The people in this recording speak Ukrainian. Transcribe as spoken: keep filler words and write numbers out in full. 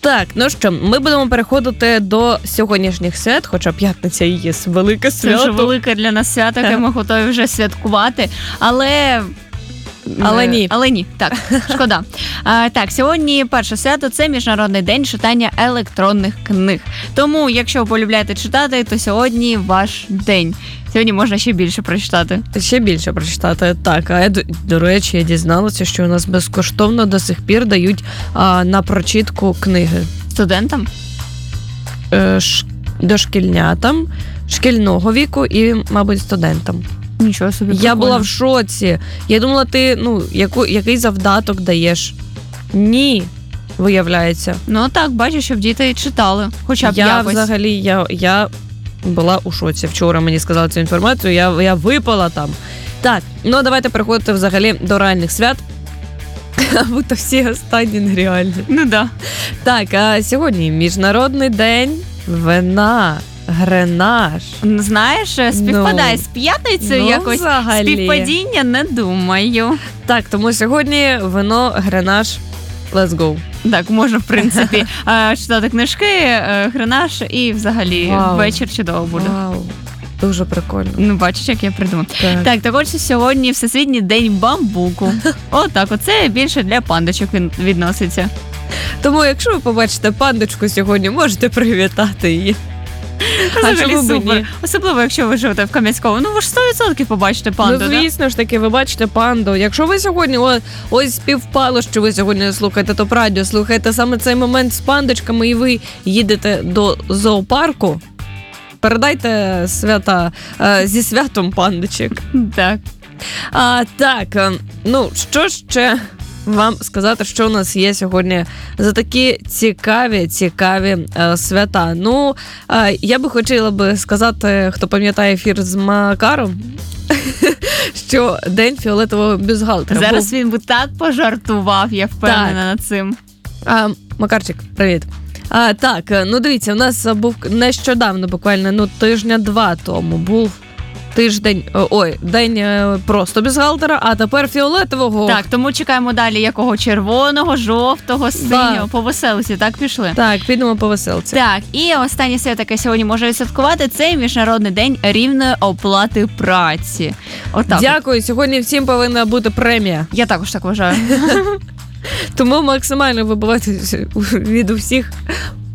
Так, ну що, ми будемо переходити до сьогоднішніх свят, хоча п'ятниця і є велике свято. Це вже велике для нас свято, яке ми готові вже святкувати, але... Але ні. Але ні, так, шкода. А, так, сьогодні перше свято – це Міжнародний день читання електронних книг. Тому, якщо ви полюбляєте читати, то сьогодні ваш день. Сьогодні можна ще більше прочитати. Ще більше прочитати, так. А я, до, до речі, я дізналася, що у нас безкоштовно до сих пір дають а, на прочитку книги. Студентам? Е, ш, дошкільнятам, шкільного віку і, мабуть, студентам. Нічого собі, прикольно. Я була в шоці. Я думала, ти, ну, яку, який завдаток даєш? Ні, виявляється. Ну так, бачу, щоб діти читали, хоча б я якось. Я взагалі, я, я була у шоці. Вчора мені сказали цю інформацію, я, я випала там. Так, ну давайте переходити взагалі до реальних свят. Будто всі останні нереальні. Ну да. Так, а сьогодні Міжнародний день вина. Гренаж. Знаєш, співпадає ну, з п'ятницею ну, якось. Взагалі. Співпадіння не думаю. Так, тому сьогодні вино, гренаж, let's go. Так, можна, в принципі, читати книжки, гренаж і взагалі Вау. вечір чудово буде. Вау, дуже прикольно. Ну, бачиш, як я придумав. Так, так також сьогодні Всесвітній день бамбуку. Отак, оце більше для пандочок він відноситься. Тому, якщо ви побачите пандочку сьогодні, можете привітати її. Взагалі супер. Особливо, якщо ви живете в Кам'янському. Ну, ви ж сто відсотків побачите панду, Ну, звісно да? ж таки, ви бачите панду. Якщо ви сьогодні, о, ось співпало, що ви сьогодні слухаєте топ-радіо, слухаєте саме цей момент з пандочками, і ви їдете до зоопарку, передайте свята е, зі святом пандочок. Так. А, так, ну, що ще вам сказати, що у нас є сьогодні за такі цікаві, цікаві е, свята. Ну, е, я би хотіла би сказати, хто пам'ятає ефір з Макаром, що день фіолетового бюстгальтера. Зараз він би так пожартував, я впевнена над цим. А, Макарчик, привіт. А, так, ну дивіться, у нас був нещодавно, буквально, ну, тижня-два тому був тиждень, ой, день просто бюстгальтера, а тепер фіолетового. Так, тому чекаємо далі якого червоного, жовтого, синього, Да. по веселці, так пішли? Так, підемо по веселці. Так, і останнє свято, яке сьогодні може відсвяткувати, це Міжнародний день рівної оплати праці. Отак. Дякую, сьогодні всім повинна бути премія. Я також так вважаю. Тому максимально вибивати від усіх